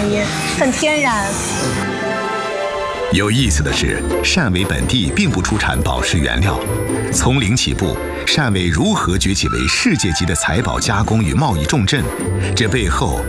意，很天然。 有意思的是，汕尾本地并不出产宝石原料，从零起步，汕尾如何崛起为世界级的财宝加工与贸易重镇？这背后